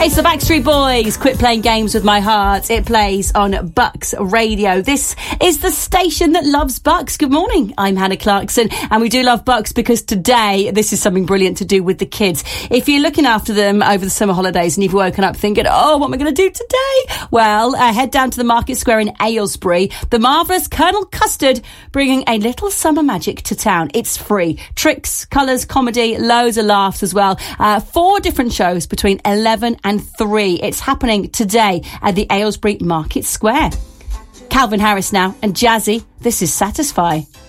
It's the Backstreet Boys, Quit Playing Games With My Heart. It plays on Bucks Radio. This is the station that loves Bucks. Good morning, I'm Hannah Clarkson, and we do love Bucks because today this is something brilliant to do with the kids. If you're looking after them over the summer holidays and you've woken up thinking, oh, what am I going to do today? Well, head down to the Market Square in Aylesbury. The marvellous Colonel Custard bringing a little summer magic to town. It's free. Tricks, colours, comedy, loads of laughs as well. 4 different shows between 11 and 3. It's happening today at the Aylesbury Market Square. Calvin Harris now and Jazzy. This is Satisfy.